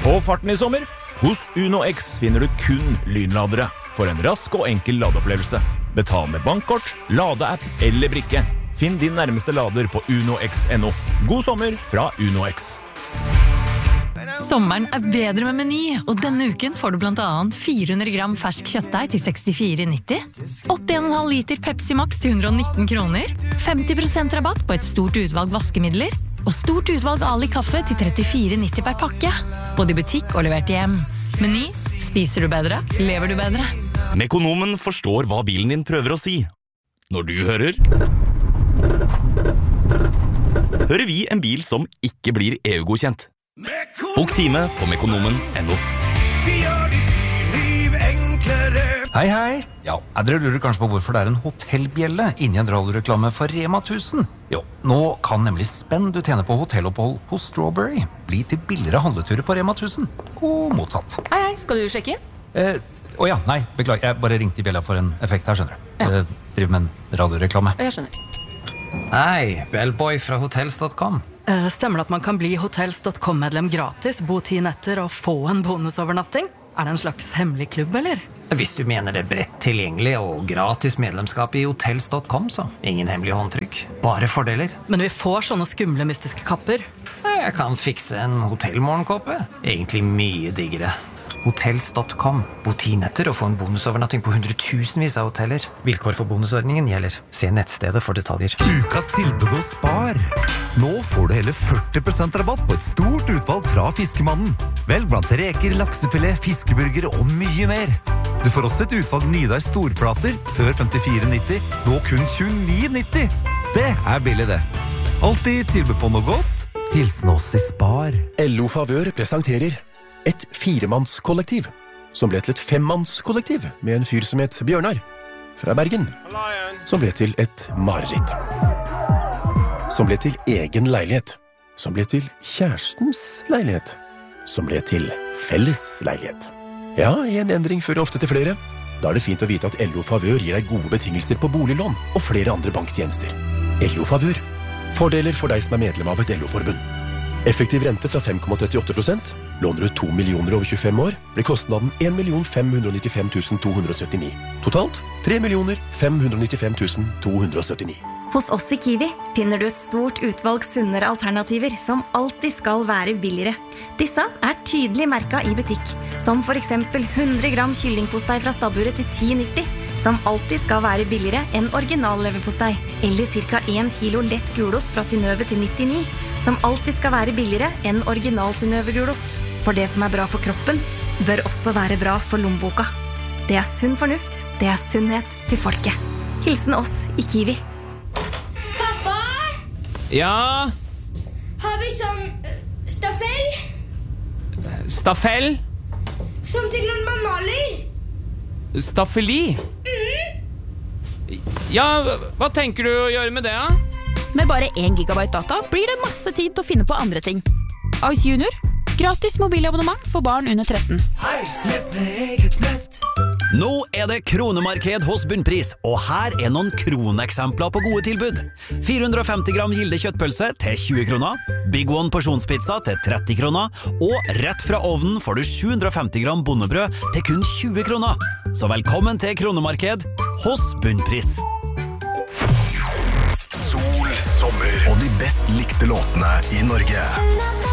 På farten I sommer, hos Uno X finner du kun lynladere for en rask og enkel ladeopplevelse. Betal med bankkort, ladeapp eller brikke. Finn din nærmeste lader på unox.no. God sommer fra Uno X. Sommeren bedre med Meny, og denne uken får du blant annet 400 gram fersk kjøttdeig til 64,90, 81,5 liter Pepsi Max til 119 kroner, 50% rabatt på et stort utvalg vaskemidler, og stort utvalg Ali kaffe til 34,90 per pakke. Både I butikk og levert hjem. Meny, spiser du bedre, lever du bedre. Mekonomen forstår hva bilen din prøver å si. Når du hører vi en bil som ikke blir EU-godkjent. Bok time på mekonomen.no. Vi gjør ditt liv enklere. Hei, hei. Ja, dere lurer kanskje på hvorfor det en hotellbjelle inni en radioreklame for Rema 1000. Jo, nå kan nemlig spenn du tjener på hotellopphold på Strawberry bli til billigere handleturer på Rema 1000, og motsatt. Hei, skal du sjekke inn? Ja, nei, beklager, jeg bare ringte I bjella for en effekt her, skjønner du. Ja. Driver med en radioreklame. Jeg skjønner. Hei, Bellboy fra hotels.com. Stemmer det at man kan bli hotels.com-medlem gratis, bo 10 netter og få en bonusovernatting? Det en slags hemmelig klubb, eller? Hvis du mener det bredt tilgjengelig og gratis medlemskap I hotels.com, så ingen hemmelige håndtrykk. Bare fordeler. Men vi får sånne skumle, mystiske kapper. Jeg kan fikse en hotellmorgenkåpe. Egentlig mye diggere. Hotels.com. Bo 10 netter og få en bonusovernatting på 100,000vis av hoteller. Vilkår for bonusordningen gjelder. Se nettstedet for detaljer. Ukas tilbud og spar. Nå får du hele 40% rabatt på et stort utvalg fra Fiskemannen. Velg blant reker, laksefilet, fiskeburger og mye mer. Du får også et utvalg Nidar storplater før 54,90, nå kun 29,90. Det billig det. Alltid tilbud på noe godt. Hilsen oss I Spar. LO Favør presenterer et 4-mannskollektiv, som ble til et 5-mannskollektiv med en fyr som het Bjørnar, fra Bergen, som ble til et mareritt. Som ble til egen leilighet, som ble til kjærestens leilighet, som ble til felles leilighet. Ja, en endring fører ofte til flere. Da det fint å vite at LO Favør gir deg gode betingelser på boliglån og flere andre banktjenester. LO Favør. Fordeler for deg som medlem av et LO-forbund. Effektiv rente fra 5,38%. Låner du 2 millioner over 25 år, blir kostnaden 1.595.279. Totalt 3.595.279. Hos oss I Kiwi finner du et stort utvalg sunnere alternativer som alltid skal være billigere. Disse tydelig merket I butikk, som for eksempel 100 gram kyllingpostei fra stabburet til 10,90, som alltid skal være billigere enn original leverpostei, eller cirka 1 kilo lett gulost fra Synnøve til 99, som alltid skal være billigere enn original Synnøve gulost. For det som bra for kroppen, bør også være bra for lommeboka. Det sunn fornuft, det sunnhet til folket. Hilsen oss I Kiwi. Pappa? Ja? Har vi sånn staffell? Staffell? Som til når man maler? Staffeli? Ja, hva tenker du å gjøre med det, da? Med bare 1 gigabyte data blir det masse tid til å finne på andre ting. Ice Junior. Gratis mobilabonnement for barn under 13. Nå det kronemarked hos Bunnpris, og her noen kroneksempler på gode tilbud. 450 gram Gilde kjøttpølse til 20 kroner, Big One porsjonspizza til 30 kroner, og rett fra ovnen får du 750 gram bondebrød til kun 20 kroner. Så velkommen til kronemarked hos Bunnpris. Sol, sommer og de best likte låtene I Norge.